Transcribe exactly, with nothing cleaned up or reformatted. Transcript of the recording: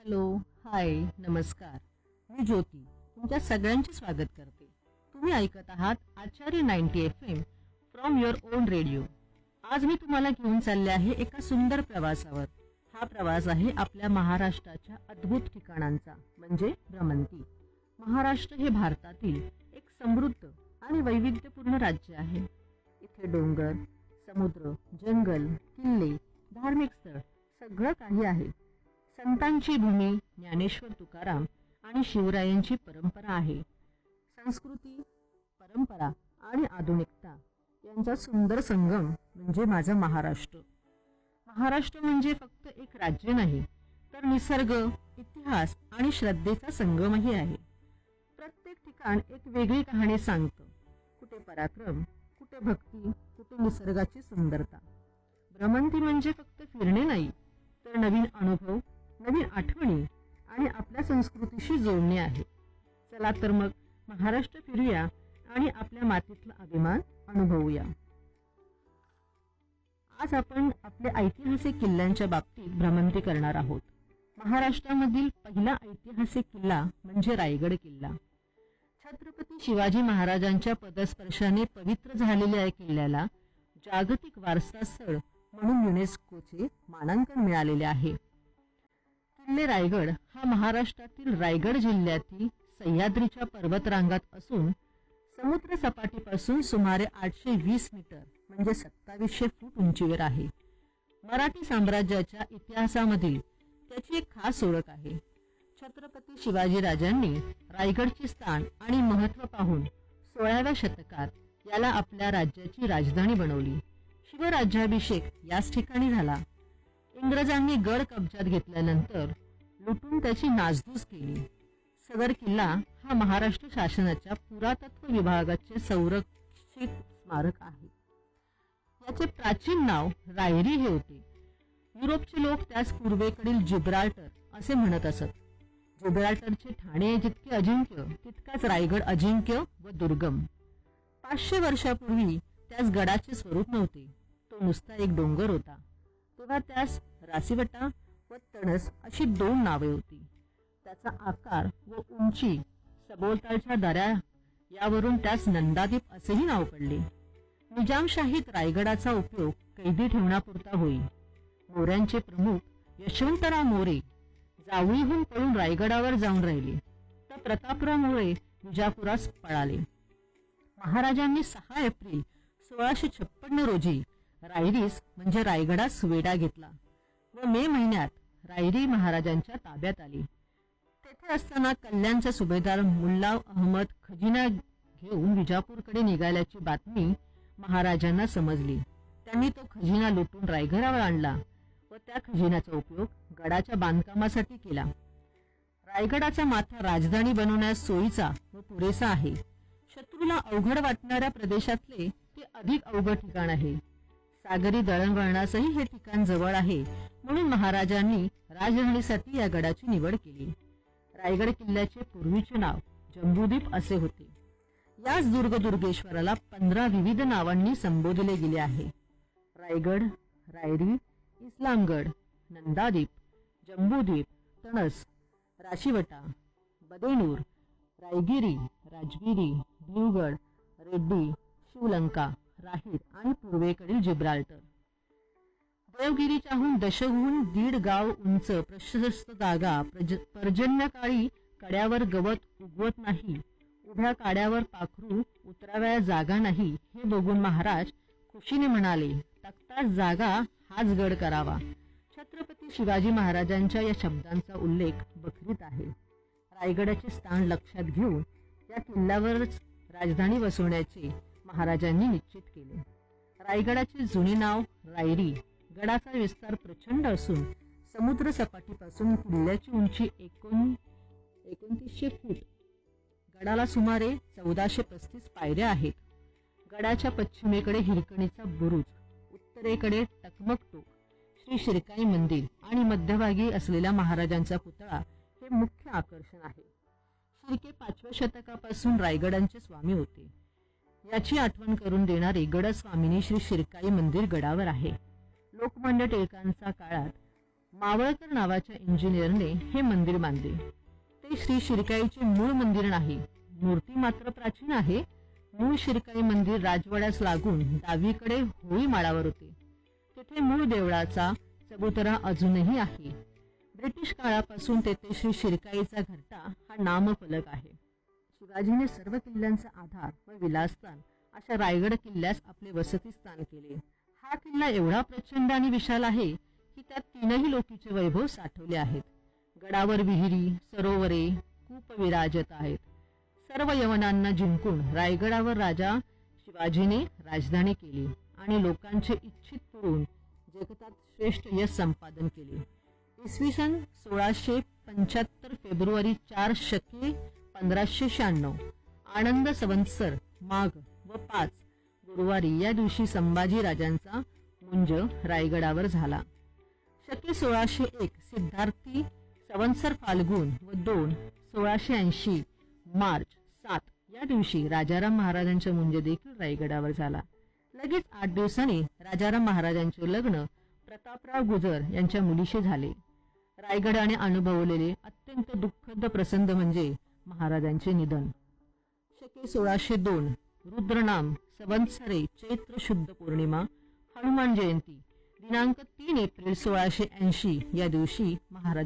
Hello, हाय, नमस्कार. मी ज्योती तुमच्या सगळ्यांचे स्वागत करते. तुम्ही ऐकत आहात आचार्य ninety F am from your on radio. आज मी तुम्हाला घेऊन चालले आहे एका सुंदर प्रवासावर. हा प्रवास आहे आपल्या महाराष्ट्राच्या अद्भुत ठिकाणांचा, म्हणजे भ्रमंती. महाराष्ट्र हे भारतातील एक समृद्ध आणि वैविध्यपूर्ण राज्य आहे. इथे डोंगर, समुद्र, जंगल, किल्ले, धार्मिक स्थळ सगळं काही आहे. संतांची भूमी, ज्ञानेश्वर तुकाराम आणि शिवरायांची परंपरा आहे. संस्कृती, परंपरा आणि आधुनिकता यांचा सुंदर संगम म्हणजे माझा महाराष्ट्र. महाराष्ट्र म्हणजे फक्त एक राज्य नाही, तर निसर्ग, इतिहास आणि श्रद्धेचा संगमही आहे. प्रत्येक ठिकाण एक वेगळी कहाणी सांगतं. कुठे पराक्रम, कुठे भक्ती, कुठे निसर्गाची सुंदरता. भ्रमंती म्हणजे फक्त फिरणे नाही, तर नवीन अनुभव, नवीन आठवणी आणि आपल्या संस्कृतीशी जोडणे आहे. चला तर मग महाराष्ट्र फिरूया आणि आपल्या मातीतला अभिमान अनुभवूया. आज आपण आपल्या ऐतिहासिक किल्ल्यांच्या बाबतीत भ्रमंती करणार आहोत. महाराष्ट्रामधील पहिला ऐतिहासिक किल्ला म्हणजे रायगड किल्ला. छत्रपती शिवाजी महाराजांच्या पदस्पर्शाने पवित्र झालेल्या या किल्ल्याला जागतिक वारसा स्थळ म्हणून युनेस्कोचे मानांकन मिळालेले आहे. किल्ले रायगड हा महाराष्ट्रातील रायगड जिल्ह्यातील सह्याद्रीच्या पर्वतरांगात असून समुद्र सपाटीपासून सुमारे आठशे वीस मीटर म्हणजे सत्तावीसशे फूट उंचीवर आहे. मराठी साम्राज्याच्या इतिहासामधील त्याची एक खास ओळख आहे. छत्रपती शिवाजीराजांनी रायगडचे स्थान आणि महत्त्व पाहून सोळाव्या शतकात याला आपल्या राज्याची राजधानी बनवली. शिवराज्याभिषेक याच ठिकाणी झाला. इंग्रजांनी गड कब्जात घेतल्यानंतर लुटून त्याची नासधूस केली. सदर किल्ला हा महाराष्ट्र शासनाच्या पुरातत्व विभागाचे संरक्षित स्मारक आहे. याचे प्राचीन नाव रायरी हे होते. युरोपचे लोक त्यास पूर्वेकडील जिब्राल्टर असे म्हणत असत. जिब्राल्टरचे ठाणे जितके अजिंक्य, तितकाच रायगड अजिंक्य व दुर्गम. पाचशे वर्षापूर्वी त्यास गडाचे स्वरूप नव्हते. तो नुसता एक डोंगर होता. तेव्हा त्यास रासीवटा व तणस अशी दोन नावे होती. त्याचा आकार व उंची, सभोवतालच्या दऱ्या यावरून त्यास नंदादीप असेही नाव पडले. निजामशाहीत रायगडाचा उपयोग कैदी ठेवण्यापुरता होई. मोऱ्यांचे प्रमुख यशवंतराव मोरे जावळीहून पळून रायगडावर जाऊन राहिले, तर प्रतापराव मोरे विजापुरास पळाले. महाराजांनी सहा एप्रिल सोळाशे छप्पन्न रोजी रायरीस म्हणजे रायगडास वेढा घेतला व मे महिन्यात रायरी महाराजांच्या ताब्यात आली. तेथे असताना कल्याणचा सुभेदार मुल्ला अहमद खजिना घेऊन विजापूरकडे निघाल्याची बातमी महाराजांना समजली. त्यांनी तो खजिना लुटून रायगडावर आणला व त्या खजिन्याचा उपयोग गडाच्या बांधकामासाठी केला. रायगडाचा माथा राजधानी बनवण्यास सोयीचा व पुरेसा आहे. शत्रूला अवघड वाटणाऱ्या प्रदेशातले ते अधिक अवघड ठिकाण आहे. सागरी दळणवळणासही हे ठिकाण जवळ आहे, म्हणून महाराजांनी राजधानीसाठी या गडाची निवड केली. रायगड किल्ल्याचे पूर्वीचे नाव जंबूद्वीप असे होते. याच दुर्ग दुर्गेश्वराला पंधरा विविध नावांनी संबोधले गेले आहे. रायगड, रायरी, इस्लामगड, नंदादीप, जंबूद्वीप, तणस, राशीवटा, बदेनूर, रायगिरी, राजगिरी, भिवगड, रेड्डी, शिवलंका, राहीर आणि पूर्वेकडील जिब्राल्टर. देवगिरीच्याहून दशगुण दीड गाव उंच प्रशस्त जागा. पर्जन्यकाळी कड्यावर गवत उगवत नाही, उभ्या काड्यावर पाखरू उतराव्या जागा नाही, हे बघून महाराज खुशीने म्हणाले, तक्ताच जागा हाच गड करावा. छत्रपती शिवाजी महाराजांच्या या शब्दांचा उल्लेख बखरीत आहे. रायगडाचे स्थान लक्षात घेऊन या किल्ल्यावरच राजधानी बसवण्याचे महाराजांनी निश्चित केले. रायगडाचे जुने नाव रायरी. गडाचा विस्तार प्रचंड असून समुद्र सपाटीपासून किल्ल्याची उंची एकोण एकोणतीसशे फूट. गडाला सुमारे चौदाशे पस्तीस पायऱ्या आहेत. गडाच्या पश्चिमेकडे हिरकणीचा बुरुज, उत्तरेकडे टकमक टोक, श्री शिरकाई मंदिर आणि मध्यभागी असलेला महाराजांचा पुतळा हे मुख्य आकर्षण आहे. शिर्के पाचव्या शतकापासून रायगडांचे स्वामी होते. याची आठवण करून देणारे गडस्वामिनी श्री शिरकाई मंदिर गडावर आहे. लोकमान्य टिळकांच्या काळात मावळकर नावाच्या इंजिनियरने हे मंदिर बांधले. ते श्री शिरकाईचे मूळ मंदिर नाही. मूर्ती मात्र प्राचीन आहे. मूळ शिरकाई मंदिर राजवाड्यास लागून डावीकडे होळी माळावर होते. तेथे मूळ देवळाचा चबुतरा अजूनही आहे. ब्रिटिश काळापासून तेथे श्री शिरकाईचा घरटा हा नामफलक आहे. शिवाजीने सर्व किल्ल्यांचा आधार व विलासस्थान अशा रायगड किल्ल्यास आपले वसतिस्थान केले. हा किल्ला एवढा प्रचंड आणि विशाल आहे की त्यात तीनही लोकीचे वैभव साठवले आहेत. गडावर विहिरी, सरोवरे, कूप विराजत आहेत. सर्व यवनांना जिंकून रायगडावर राजा शिवाजीने राजधानी केली आणि लोकांचे इच्छित पुरून जगतात श्रेष्ठ यश संपादन केले. इसवी सन सोळाशे पंच्याहत्तर फेब्रुवारी चार शके पंधराशे शहाण्णव आनंद संवत्सर माघ व पाच गुरुवारी या दिवशी संभाजी राजांचा मुंज रायगडावर झाला. शके सोळाशे एक सिद्धार्थी संवत्सर फाल्गुन व दोन सोळाशे ऐंशी मार्च सात या दिवशी राजाराम महाराजांचा मुंज देखील रायगडावर झाला. लगेच आठ दिवसांनी राजाराम महाराजांचे लग्न प्रतापराव गुजर यांच्या मुलीशी झाले. रायगडाने अनुभवलेले अत्यंत दुःखद प्रसंग म्हणजे महाराजांचे निधन. शके सोळाशे दोन रुद्रनाम संवत्सरे चैत्र शुद्ध पौर्णिमा हनुमान जयंती दिनांक तीन एप्रिल सोळाशे ऐंशी या दिवशी महाराज